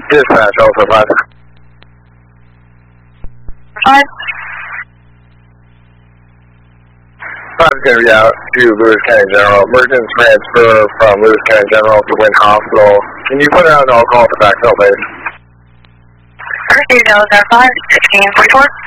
Dispatch, also 5. 5. 5's going to be out to Lewis County General. Emergency transfer from Lewis County General to Wynn Hospital. Can you put out an all call to backfill, please? Received, 5, 1644.